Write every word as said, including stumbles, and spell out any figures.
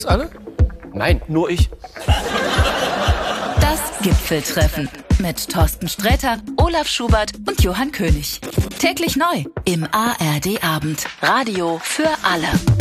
alle? Nein, nur ich. Das Gipfeltreffen mit Thorsten Sträter, Olaf Schubert und Johann König. Täglich neu im A R D Abend. Radio für alle.